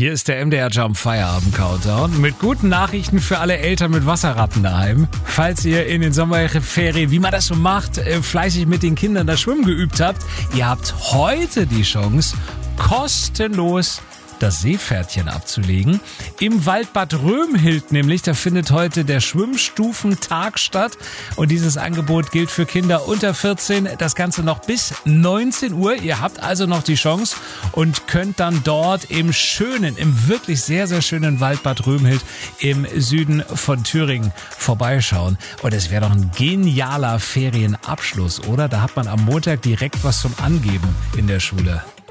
Hier ist der MDR Jump Feierabend Countdown mit guten Nachrichten für alle Eltern mit Wasserratten daheim. Falls ihr in den Sommerferien, wie man das so macht, fleißig mit den Kindern das Schwimmen geübt habt, ihr habt heute die Chance, kostenlos das Seepferdchen abzulegen. Im Waldbad Römhild nämlich, da findet heute der Schwimmstufentag statt und dieses Angebot gilt für Kinder unter 14, das Ganze noch bis 19 Uhr. Ihr habt also noch die Chance und könnt dann dort im wirklich sehr, sehr schönen Waldbad Römhild im Süden von Thüringen vorbeischauen. Und es wäre doch ein genialer Ferienabschluss, oder? Da hat man am Montag direkt was zum Angeben in der Schule.